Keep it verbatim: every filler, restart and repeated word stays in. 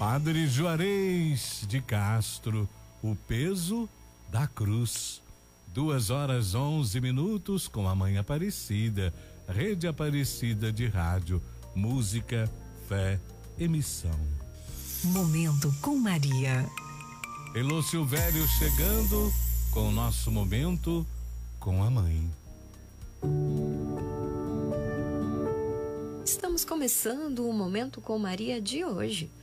Padre Juarez de Castro, o peso da cruz. Duas horas onze minutos com a Mãe Aparecida, Rede Aparecida de Rádio, música, fé, emissão. Momento com Maria. Elô Silvério chegando com o nosso momento com a mãe. Estamos começando o Momento com Maria de hoje.